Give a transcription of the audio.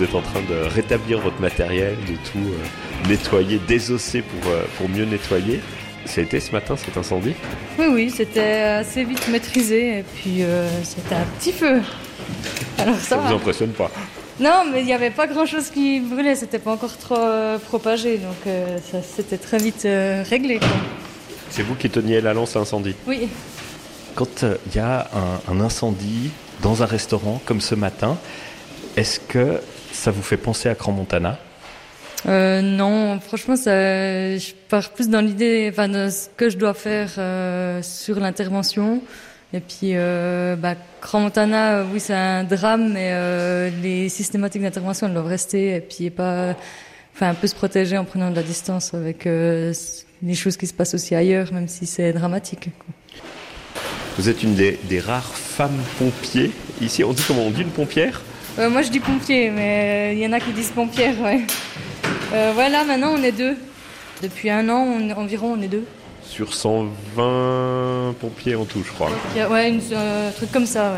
vous êtes en train de rétablir votre matériel, de tout nettoyer, désosser pour mieux nettoyer. Ça a été ce matin cet incendie ? Oui, c'était assez vite maîtrisé et puis c'était un petit feu. Alors Ça va. vous impressionne pas ? Non, mais il n'y avait pas grand-chose qui brûlait, c'était pas encore trop propagé, donc ça c'était très vite réglé, quoi. C'est vous qui teniez la lance à incendie ? Oui. Quand il y a un incendie dans un restaurant comme ce matin, est-ce que ça vous fait penser à Crans-Montana ? Non, franchement, je pars plus dans l'idée, de ce que je dois faire sur l'intervention. Et puis, Crans-Montana, oui, c'est un drame, mais les systématiques d'intervention elles doivent rester et puis un peu se protéger en prenant de la distance avec les choses qui se passent aussi ailleurs, même si c'est dramatique, quoi. Vous êtes une des rares femmes pompiers. Ici, on dit comment on dit, une pompière ? Moi, je dis pompier, mais il y en a qui disent pompière, ouais. Là, maintenant, on est 2. Depuis 1 an, environ, on est 2. Sur 120 pompiers en tout, je crois. Ouais, un truc comme ça, ouais.